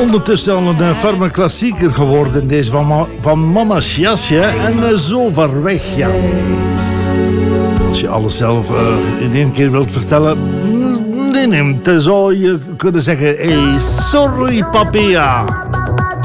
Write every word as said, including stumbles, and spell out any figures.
ondertussen al een uh, ferme klassieker geworden. Deze van, ma van Mama's Jasje en uh, Zo ver weg, ja. Als je alles zelf uh, in één keer wilt vertellen, nee, nee, dan zou je kunnen zeggen, hey, sorry papia.